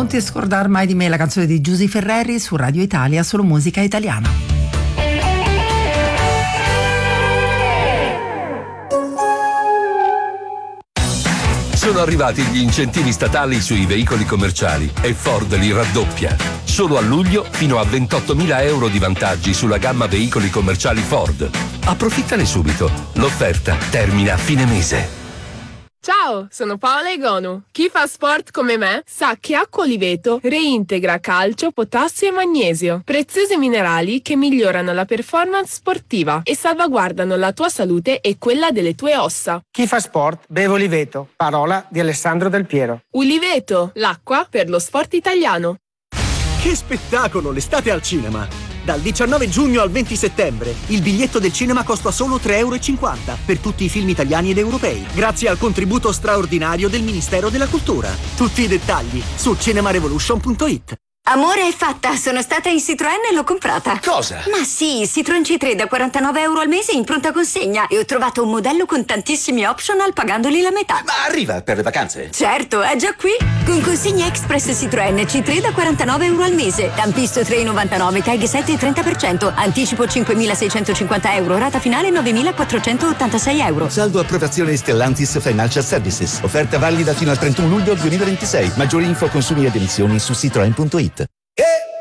Non ti scordar mai di me, la canzone di Giusy Ferreri su Radio Italia, solo musica italiana. Sono arrivati gli incentivi statali sui veicoli commerciali e Ford li raddoppia. Solo a luglio fino a 28.000 euro di vantaggi sulla gamma veicoli commerciali Ford. Approfittane subito. L'offerta termina a fine mese. Ciao, sono Paola Egonu. Chi fa sport come me sa che acqua Oliveto reintegra calcio, potassio e magnesio, preziosi minerali che migliorano la performance sportiva e salvaguardano la tua salute e quella delle tue ossa. Chi fa sport beve Oliveto, parola di Alessandro Del Piero. Oliveto, l'acqua per lo sport italiano. Che spettacolo l'estate al cinema! Dal 19 giugno al 20 settembre il biglietto del cinema costa solo 3,50 euro per tutti i film italiani ed europei, grazie al contributo straordinario del Ministero della Cultura. Tutti i dettagli su cinemarevolution.it. Amore, è fatta, sono stata in Citroën e l'ho comprata. Cosa? Ma sì, Citroën C3 da 49 euro al mese in pronta consegna e ho trovato un modello con tantissimi optional pagandoli la metà. Ma arriva per le vacanze? Certo, è già qui. Con consegna express Citroën C3 da 49 euro al mese, tampisto 3,99, tag 7 30%, anticipo 5.650 euro, rata finale 9.486 euro. Saldo approvazione Stellantis Financial Services. Offerta valida fino al 31 luglio 2026. Maggiori info, consumi ed emissioni su citroen.it.